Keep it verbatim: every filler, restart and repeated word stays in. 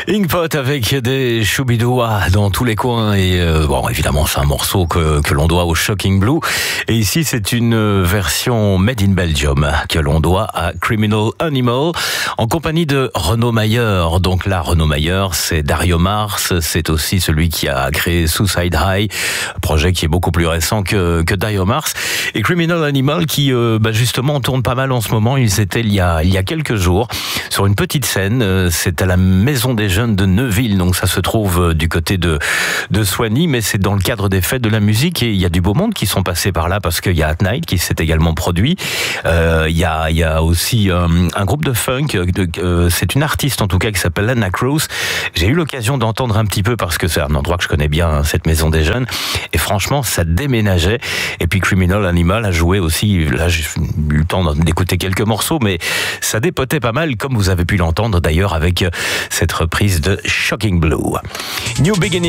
Inkpot avec des choubidoua dans tous les coins et euh, bon évidemment c'est un morceau que, que l'on doit au Shocking Blue et ici c'est une version made in Belgium que l'on doit à Criminal Animal en compagnie de Renaud Mayer. Donc là Renaud Mayer c'est Dario Mars, c'est aussi celui qui a créé Suicide High, projet qui est beaucoup plus récent que, que Dario Mars, et Criminal Animal qui euh, bah justement tourne pas mal en ce moment. Ils étaient il y a, il y a quelques jours sur une petite scène, c'est à la Maison des Jeunes de Neuville, donc ça se trouve du côté de, de Soigny, mais c'est dans le cadre des fêtes de la musique et il y a du beau monde qui sont passés par là parce qu'il y a At Night qui s'est également produit. Euh, il y a, il y a aussi un, un groupe de funk, de, euh, c'est une artiste en tout cas qui s'appelle Anna Cruz. J'ai eu l'occasion d'entendre un petit peu parce que c'est un endroit que je connais bien, cette Maison des Jeunes, et franchement ça déménageait. Et puis Criminal Animal a joué aussi, là j'ai eu le temps d'écouter quelques morceaux, mais ça dépotait pas mal comme vous avez pu l'entendre d'ailleurs avec cette reprise de Shocking Blue. New Beginning.